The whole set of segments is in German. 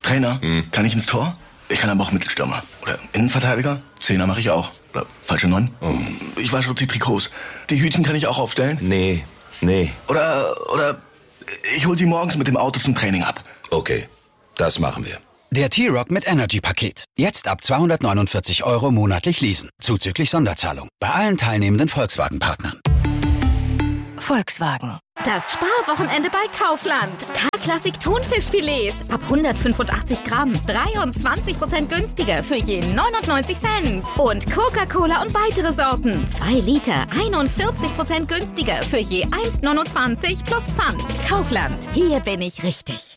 Trainer? Kann ich ins Tor? Ich kann aber auch Mittelstürmer. Oder Innenverteidiger? Zehner mache ich auch. Oder falsche 9? Ich wasche die Trikots. Die Hütchen kann ich auch aufstellen? Nee. Oder ich hol sie morgens mit dem Auto zum Training ab. Okay, das machen wir. Der T-Rock mit Energy-Paket. Jetzt ab 249 € monatlich leasen. Zuzüglich Sonderzahlung. Bei allen teilnehmenden Volkswagen-Partnern. Volkswagen. Das Sparwochenende bei Kaufland. K-Klassik Thunfischfilets. Ab 185 Gramm. 23% günstiger für je 99 Cent. Und Coca-Cola und weitere Sorten. 2 Liter. 41% günstiger für je 1,29 plus Pfand. Kaufland. Hier bin ich richtig.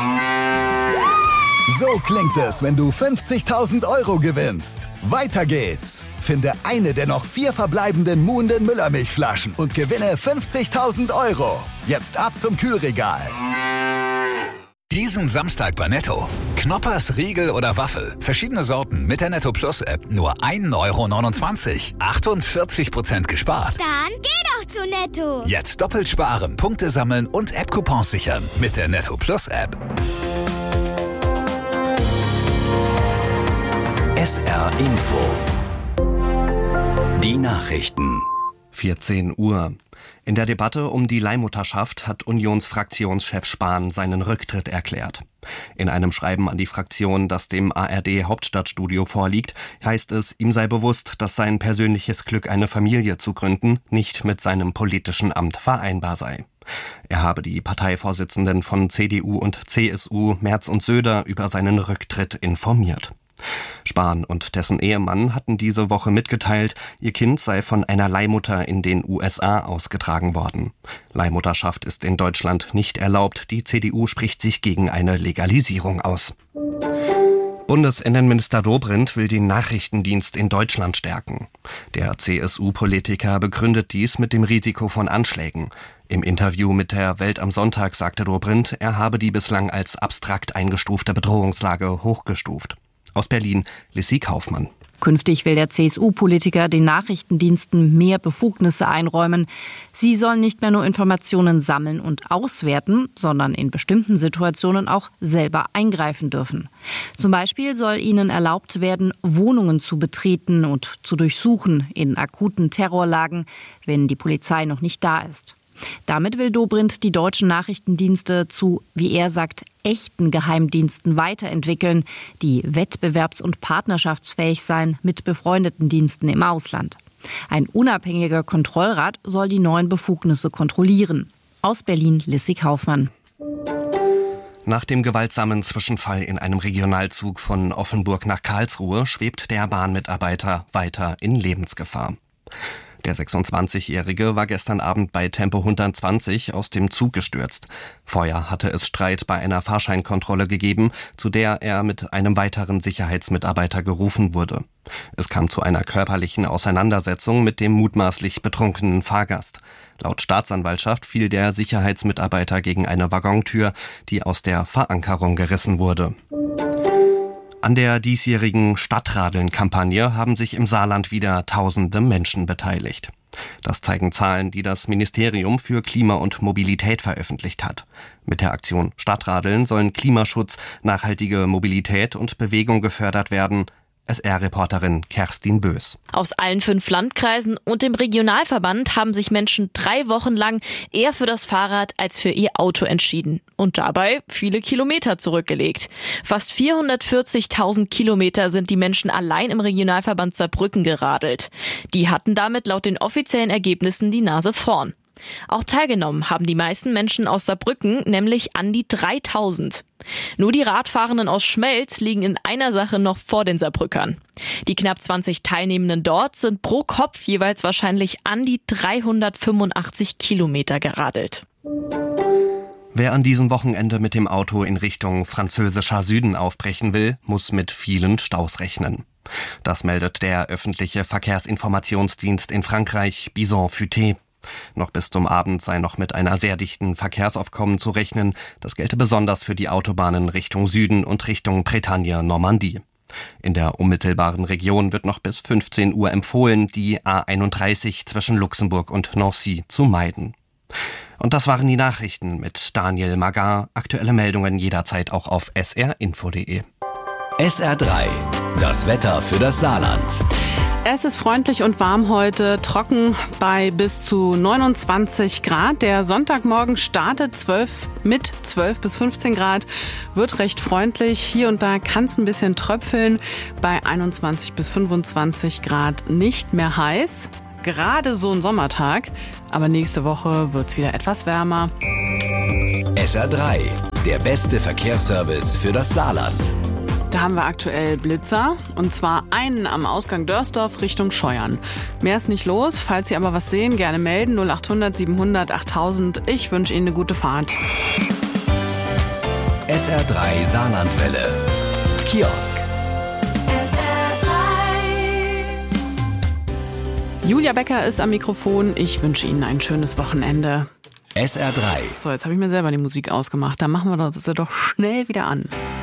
So klingt es, wenn du 50.000 € gewinnst. Weiter geht's. Finde eine der noch 4 verbleibenden Muhnden Müllermilchflaschen und gewinne 50.000 €. Jetzt ab zum Kühlregal. Diesen Samstag bei Netto. Knoppers, Riegel oder Waffel. Verschiedene Sorten mit der Netto Plus App. Nur 1,29 €. 48% gespart. Dann geh doch zu Netto. Jetzt doppelt sparen, Punkte sammeln und App-Coupons sichern. Mit der Netto Plus App. SR Info. Die Nachrichten. 14 Uhr. In der Debatte um die Leihmutterschaft hat Unionsfraktionschef Spahn seinen Rücktritt erklärt. In einem Schreiben an die Fraktion, das dem ARD-Hauptstadtstudio vorliegt, heißt es, ihm sei bewusst, dass sein persönliches Glück, eine Familie zu gründen, nicht mit seinem politischen Amt vereinbar sei. Er habe die Parteivorsitzenden von CDU und CSU, Merz und Söder, über seinen Rücktritt informiert. Spahn und dessen Ehemann hatten diese Woche mitgeteilt, ihr Kind sei von einer Leihmutter in den USA ausgetragen worden. Leihmutterschaft ist in Deutschland nicht erlaubt. Die CDU spricht sich gegen eine Legalisierung aus. Bundesinnenminister Dobrindt will den Nachrichtendienst in Deutschland stärken. Der CSU-Politiker begründet dies mit dem Risiko von Anschlägen. Im Interview mit der Welt am Sonntag sagte Dobrindt, er habe die bislang als abstrakt eingestufte Bedrohungslage hochgestuft. Aus Berlin, Lissy Kaufmann. Künftig will der CSU-Politiker den Nachrichtendiensten mehr Befugnisse einräumen. Sie sollen nicht mehr nur Informationen sammeln und auswerten, sondern in bestimmten Situationen auch selber eingreifen dürfen. Zum Beispiel soll ihnen erlaubt werden, Wohnungen zu betreten und zu durchsuchen in akuten Terrorlagen, wenn die Polizei noch nicht da ist. Damit will Dobrindt die deutschen Nachrichtendienste zu, wie er sagt, echten Geheimdiensten weiterentwickeln, die wettbewerbs- und partnerschaftsfähig seien mit befreundeten Diensten im Ausland. Ein unabhängiger Kontrollrat soll die neuen Befugnisse kontrollieren. Aus Berlin, Lissy Kaufmann. Nach dem gewaltsamen Zwischenfall in einem Regionalzug von Offenburg nach Karlsruhe schwebt der Bahnmitarbeiter weiter in Lebensgefahr. Der 26-Jährige war gestern Abend bei Tempo 120 aus dem Zug gestürzt. Vorher hatte es Streit bei einer Fahrscheinkontrolle gegeben, zu der er mit einem weiteren Sicherheitsmitarbeiter gerufen wurde. Es kam zu einer körperlichen Auseinandersetzung mit dem mutmaßlich betrunkenen Fahrgast. Laut Staatsanwaltschaft fiel der Sicherheitsmitarbeiter gegen eine Waggontür, die aus der Verankerung gerissen wurde. An der diesjährigen Stadtradeln-Kampagne haben sich im Saarland wieder tausende Menschen beteiligt. Das zeigen Zahlen, die das Ministerium für Klima und Mobilität veröffentlicht hat. Mit der Aktion Stadtradeln sollen Klimaschutz, nachhaltige Mobilität und Bewegung gefördert werden. SR-Reporterin Kerstin Bös. Aus allen 5 Landkreisen und dem Regionalverband haben sich Menschen 3 Wochen lang eher für das Fahrrad als für ihr Auto entschieden. Und dabei viele Kilometer zurückgelegt. Fast 440.000 Kilometer sind die Menschen allein im Regionalverband Saarbrücken geradelt. Die hatten damit laut den offiziellen Ergebnissen die Nase vorn. Auch teilgenommen haben die meisten Menschen aus Saarbrücken, nämlich an die 3.000. Nur die Radfahrenden aus Schmelz liegen in einer Sache noch vor den Saarbrückern. Die knapp 20 Teilnehmenden dort sind pro Kopf jeweils wahrscheinlich an die 385 Kilometer geradelt. Wer an diesem Wochenende mit dem Auto in Richtung französischer Süden aufbrechen will, muss mit vielen Staus rechnen. Das meldet der öffentliche Verkehrsinformationsdienst in Frankreich, Bison Futé. Noch bis zum Abend sei noch mit einer sehr dichten Verkehrsaufkommen zu rechnen. Das gelte besonders für die Autobahnen Richtung Süden und Richtung Bretagne, Normandie. In der unmittelbaren Region wird noch bis 15 Uhr empfohlen, die A31 zwischen Luxemburg und Nancy zu meiden. Und das waren die Nachrichten mit Daniel Magar. Aktuelle Meldungen jederzeit auch auf srinfo.de. SR3, das Wetter für das Saarland. Es ist freundlich und warm heute, trocken bei bis zu 29 Grad. Der Sonntagmorgen startet mit 12 bis 15 Grad, wird recht freundlich. Hier und da kann es ein bisschen tröpfeln, bei 21 bis 25 Grad nicht mehr heiß. Gerade so ein Sommertag, aber nächste Woche wird es wieder etwas wärmer. SR3, der beste Verkehrsservice für das Saarland. Da haben wir aktuell Blitzer, und zwar einen am Ausgang Dörsdorf Richtung Scheuern. Mehr ist nicht los, falls Sie aber was sehen, gerne melden, 0800 700 8000. Ich wünsche Ihnen eine gute Fahrt. SR3 Saarlandwelle. Kiosk. Julia Becker ist am Mikrofon. Ich wünsche Ihnen ein schönes Wochenende. SR3. So, jetzt habe ich mir selber die Musik ausgemacht. Dann machen wir das doch schnell wieder an.